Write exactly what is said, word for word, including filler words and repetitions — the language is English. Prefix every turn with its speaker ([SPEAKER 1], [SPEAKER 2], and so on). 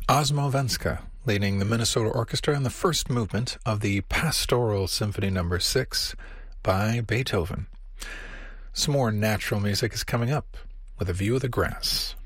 [SPEAKER 1] Osmo Venska, leading the Minnesota Orchestra in the first movement of the Pastoral Symphony Number six by Beethoven. Some more natural music is coming up with A View of the Grass.